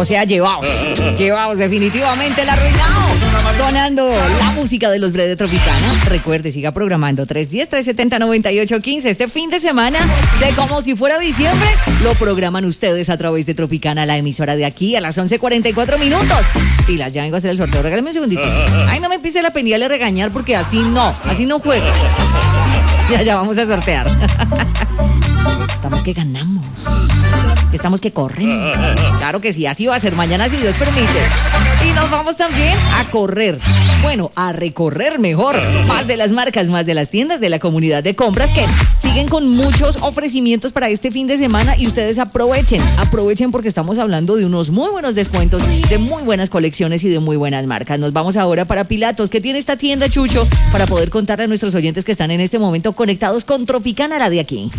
O sea, llevaos definitivamente el arruinado. Sonando la música de los Breve Tropicana. Recuerde, siga programando 310-370-9815. Este fin de semana, de como si fuera diciembre, lo programan ustedes a través de Tropicana, la emisora de aquí, a las 11:44 minutos. Pilas, ya vengo a hacer el sorteo. Regálame un segundito. Ay, no me pise la pendiente de regañar porque así no juego. Ya vamos a sortear. Estamos que ganamos. Estamos que corren. Claro que sí, así va a ser mañana si Dios permite. Y nos vamos también a correr. Bueno, a recorrer mejor. Más de las marcas, más de las tiendas de la comunidad de compras que siguen con muchos ofrecimientos para este fin de semana y ustedes aprovechen porque estamos hablando de unos muy buenos descuentos, de muy buenas colecciones y de muy buenas marcas. Nos vamos ahora para Pilatos. ¿Qué tiene esta tienda, Chucho? Para poder contarle a nuestros oyentes que están en este momento conectados con Tropicana, la de aquí.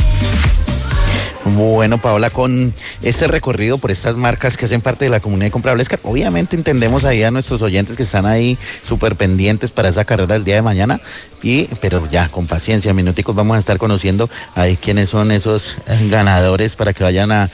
Bueno, Paola, con este recorrido por estas marcas que hacen parte de la comunidad de comprables, que obviamente entendemos ahí a nuestros oyentes que están ahí súper pendientes para esa carrera del día de mañana, pero ya con paciencia, minuticos vamos a estar conociendo ahí quiénes son esos ganadores para que vayan a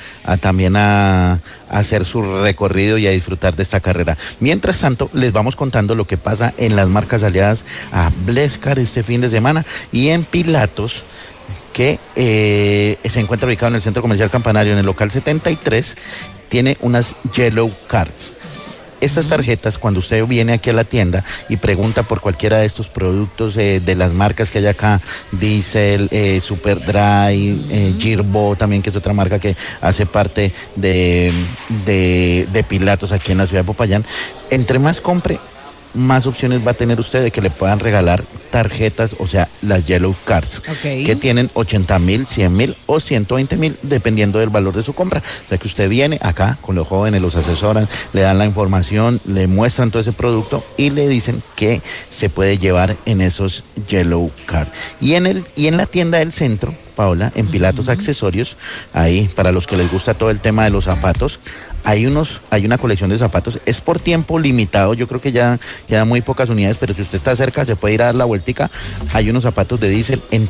hacer su recorrido y a disfrutar de esta carrera. Mientras tanto, les vamos contando lo que pasa en las marcas aliadas a Blescar este fin de semana y en Pilatos, que se encuentra ubicado en el Centro Comercial Campanario, en el local 73, tiene unas Yellow Cards. Estas tarjetas, cuando usted viene aquí a la tienda y pregunta por cualquiera de estos productos de las marcas que hay acá, Diesel, Superdry, Girbo también, que es otra marca que hace parte de Pilatos aquí en la ciudad de Popayán, entre más compre, más opciones va a tener usted de que le puedan regalar tarjetas, o sea, las Yellow Cards, que tienen 80,000, 100,000 o 120,000, dependiendo del valor de su compra. O sea, que usted viene acá con los jóvenes, los asesoran, le dan la información, le muestran todo ese producto y le dicen que se puede llevar en esos Yellow Cards. Y en la tienda del centro, Paola, en Pilatos Accesorios, ahí para los que les gusta todo el tema de los zapatos, hay una colección de zapatos, es por tiempo limitado, yo creo que ya quedan muy pocas unidades, pero si usted está cerca se puede ir a dar la vueltica. Hay unos zapatos de Diesel en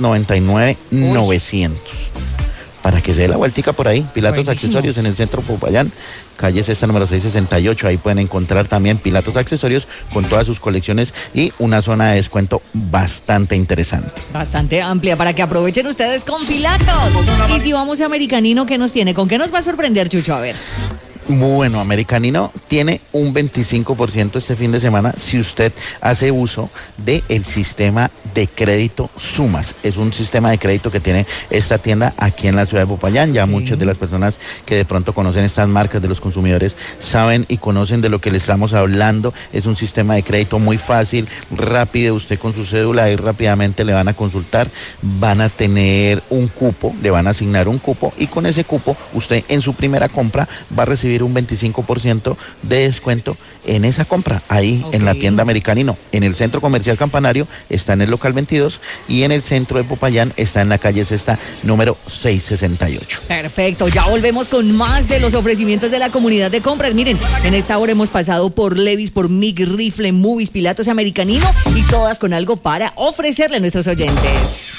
399,900. Para que se dé la vueltica por ahí, Pilatos Accesorios en el centro Popayán, calle Sexta número 668, ahí pueden encontrar también Pilatos Accesorios con todas sus colecciones y una zona de descuento bastante interesante. Bastante amplia para que aprovechen ustedes con Pilatos. Y si vamos a Americanino, ¿qué nos tiene? ¿Con qué nos va a sorprender, Chucho? A ver. Bueno, Americanino tiene un 25% este fin de semana si usted hace uso del sistema de crédito Sumas. Es un sistema de crédito que tiene esta tienda aquí en la ciudad de Popayán. Ya muchas de las personas que de pronto conocen estas marcas de los consumidores saben y conocen de lo que les estamos hablando. Es un sistema de crédito muy fácil, rápido. Usted con su cédula ahí rápidamente le van a consultar, van a tener un cupo, le van a asignar un cupo y con ese cupo usted en su primera compra va a recibir un 25% de descuento en esa compra, ahí en la tienda Americanino. En el Centro Comercial Campanario está en el local 22 y en el centro de Popayán está en la calle Sexta número 668. Perfecto, ya volvemos con más de los ofrecimientos de la comunidad de compras. Miren, en esta hora hemos pasado por Levi's, por Mig, Rifle, Movies, Pilatos y Americanino, y todas con algo para ofrecerle a nuestros oyentes.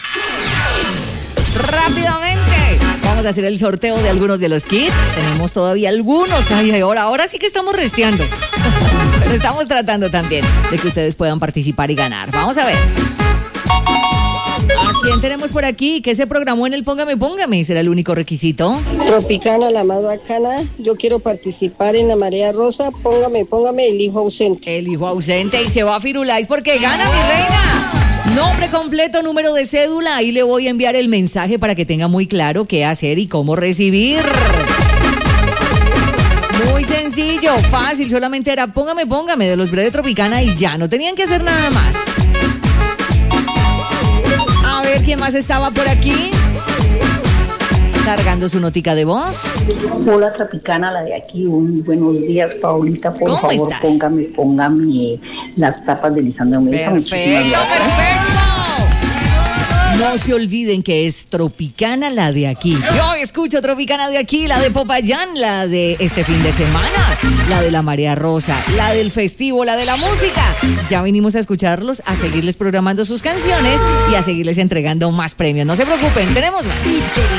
Rápidamente vamos a hacer el sorteo de algunos de los kits. Tenemos todavía algunos. Ay, ahora sí que estamos resteando. Pero estamos tratando también de que ustedes puedan participar y ganar. Vamos a ver. ¿A quién tenemos por aquí? ¿Qué se programó en el Póngame? ¿Será el único requisito? Tropicana, la más bacana. Yo quiero participar en la Marea Rosa. Póngame, el hijo ausente. El hijo ausente. Y se va a Firulais porque gana, mi reina. Nombre completo, número de cédula. Ahí le voy a enviar el mensaje para que tenga muy claro qué hacer y cómo recibir. Muy sencillo, fácil. Solamente era Póngame de los Breve Tropicana y ya. No tenían que hacer nada más. A ver, ¿quién más estaba por aquí? Cargando su notica de voz. Hola, Tropicana, la de aquí. Buenos días, Paulita. Por ¿Cómo favor, estás? póngame las tapas de Lisandro Mesa. Muchísimas gracias. Perfecto. No se olviden que es Tropicana, la de aquí. Yo escucho Tropicana de aquí, la de Popayán, la de este fin de semana, la de la Marea Rosa, la del festivo, la de la música. Ya venimos a escucharlos, a seguirles programando sus canciones y a seguirles entregando más premios. No se preocupen, tenemos más.